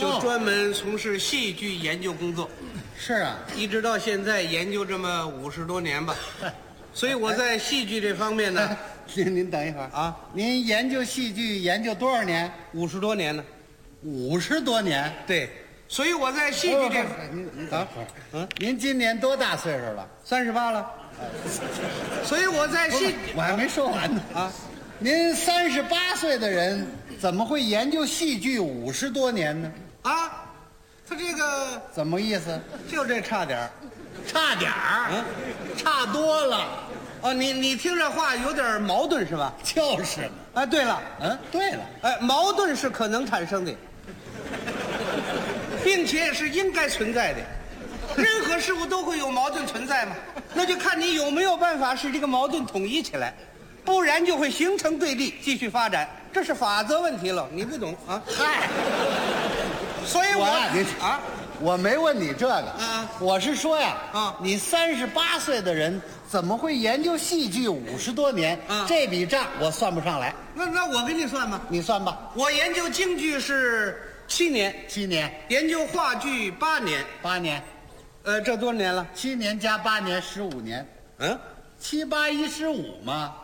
就专门从事戏剧研究工作， 是啊， 一直到现在研究这么50多年吧。所以我在戏剧这方面呢， 您等一会儿啊，您研究戏剧研究多少年 50多年呢。 ？50多年。 对，所以我在戏剧这您等会儿，您今年多大岁数了 38了，所以我在戏， 我还没说完呢啊。 您38岁的人怎么会研究戏剧50多年呢？ 啊，他这个怎么意思？ 就这差点儿。 差点儿，差多了。 哦，你听这话有点矛盾是吧？ 就是嘛。 哎，对了， 对了， 哎，矛盾是可能产生的，并且是应该存在的。任何事物都会有矛盾存在嘛，那就看你有没有办法使这个矛盾统一起来，不然就会形成对立，继续发展，这是法则问题了。你不懂啊？ 嗨， 所以我没问你这个啊， 我是说呀，你38岁的人怎么会研究戏剧50多年？这笔账我算不上来。 那我给你算吧， 你算吧。 我研究京剧是7年 ，7年， 研究话剧8年 ，8年， 这多少年了 ？7年加8年，15年。 ？7、 8、15嘛。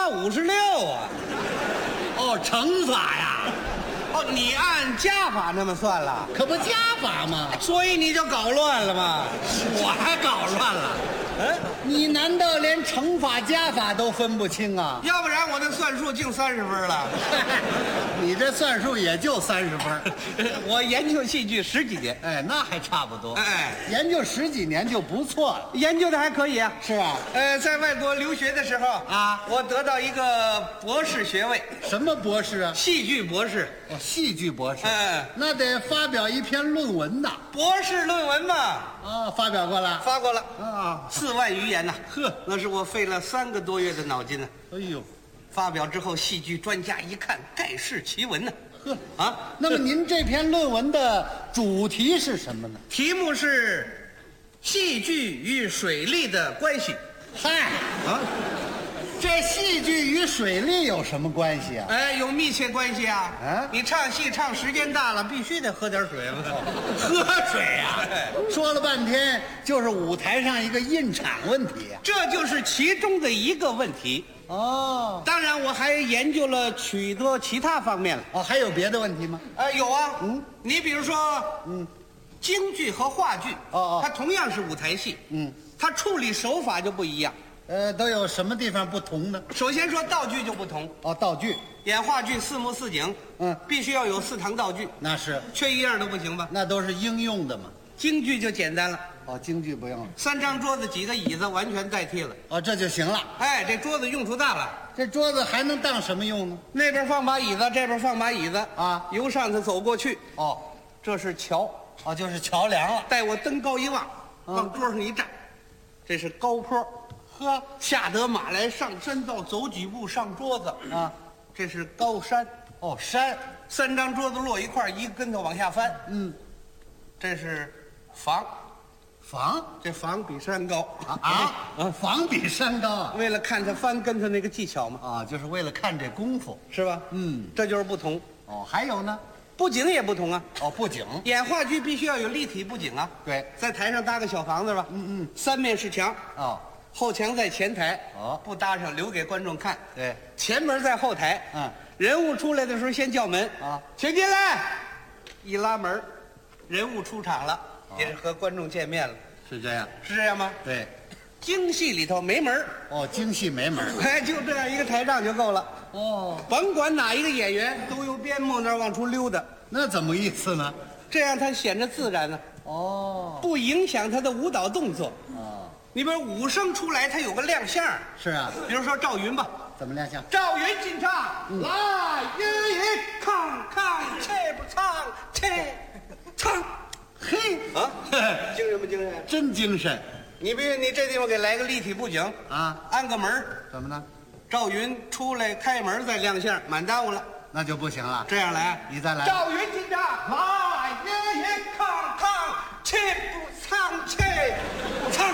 7、8、56啊！ 哦，乘法呀。 哦，你按加法那么算了， 可不加法吗？ 所以你就搞乱了嘛。 我还搞乱了。你难道连乘法加法都分不清啊？ 要不然我的算术净30分了。 你这算术也就30分。 我研究戏剧10几年， 哎，那还差不多。 哎， 研究10几年就不错了。 研究的还可以啊。 是啊。 在外国留学的时候啊， 我得到一个博士学位。 什么博士啊？ 戏剧博士。 哦，戏剧博士。 那得发表一篇论文呐。 博士论文嘛。 啊，发表过了。 发过了。 啊 ，4万余言呐。 呵， 那是我费了3个多月的脑筋呢。 哎呦， 发表之后，戏剧专家一看，盖世奇闻呢。 呵啊， 那么您这篇论文的主题是什么呢？ 题目是戏剧与水利的关系。 嗨啊，这戏剧与水利有什么关系啊？ 哎，有密切关系啊！你唱戏唱时间大了，必须得喝点水嘛。 喝水呀！说了半天就是舞台上一个印场问题啊， 这就是其中的一个问题。 哦， 当然我还研究了许多其他方面了。 哦，还有别的问题吗？ 有啊。你比如说，京剧和话剧，它同样是舞台戏，它处理手法就不一样。 都有什么地方不同呢？ 首先说道具就不同。 哦，道具。 演话剧4幕4景，必须要有4堂道具。 那是， 缺一样都不行吧？ 那都是应用的嘛。 京剧就简单了。 哦，京剧不用了 ，3张桌子几个椅子完全代替了。 哦，这就行了。 哎，这桌子用处大了。 这桌子还能当什么用呢？ 那边放把椅子，这边放把椅子啊， 由上头走过去。 哦， 这是桥。 哦，就是桥梁了。 待我登高一望，往桌上一站，这是高坡。 呵， 下得马来上山道，走几步上桌子啊，这是高山。 哦，山。 3张桌子摞一块，一个跟头往下翻。这是房。 房， 这房比山高房比山高啊！ 为了看他翻跟头那个技巧嘛。 啊，就是为了看这功夫， 是吧？这就是不同。 哦，还有呢， 布景也不同啊。 哦，布景， 演话剧必须要有立体布景啊。 对， 在台上搭个小房子吧。3面是墙。 哦， 后墙在前台。 哦， 不搭上，留给观众看。 对， 前门在后台。人物出来的时候先叫门啊， 请进来。一拉门，人物出场了，也是和观众见面了。 是这样， 是这样吗？ 对， 京戏里头没门。 哦，京戏没门。 哎，就这样一个台账就够了。 哦， 甭管哪一个演员都由边幕那儿往出溜达， 那怎么意思呢？ 这样他显得自然呢。 哦， 不影响他的舞蹈动作。 哦， 你比如武生出来，他有个亮相。 是啊， 比如说赵云吧。 怎么亮相？ 赵云进场，来，一康康，切不唱，切唱。 嘿啊，精神不精神？ 真精神。 你比如你这地方给来个立体布景啊， 安个门， 怎么呢？ 赵云出来开门再亮相，满耽误了。 那就不行了。 这样来， 你再来。 赵云进场，来，一康康，切不唱，切唱。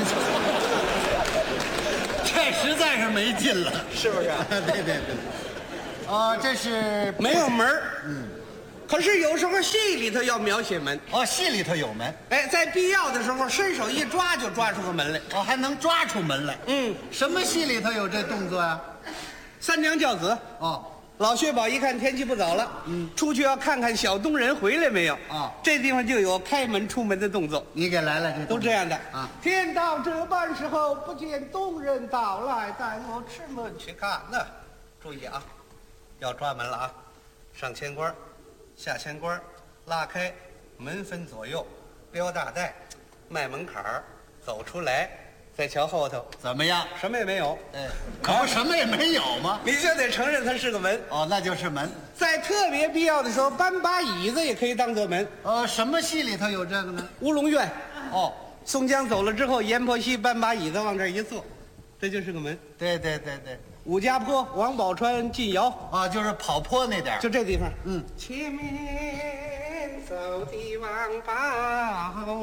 这实在是没劲了， 是不是？ 对。哦，这是没有门可是有时候戏里头要描写门， 哦，戏里头有门， 哎，在必要的时候伸手一抓就抓出个门来。 哦，还能抓出门来。什么戏里头有这动作呀？ 三娘教子。 哦， 老薛宝一看天气不早了，出去要看看小东人回来没有啊。 这地方就有开门出门的动作， 你给来了，这都这样的啊。 天到这般时候，不见东人到来，带我出门去看。那注意啊，要抓门了啊！上前关，下前关，拉开门分左右，标大带，迈门槛儿，走出来，再瞧后头， 怎么样？ 什么也没有。 哎，可不什么也没有吗？ 你就得承认它是个门。 哦，那就是门。 在特别必要的时候，搬把椅子也可以当做门。 什么戏里头有这个呢？ 乌龙院。 哦， 宋江走了之后，阎婆惜搬把椅子往这儿一坐，这就是个门。 对对对对。 武家坡，王宝钏进窑啊，就是跑坡那点儿， 就这地方。 嗯， 前面走的王宝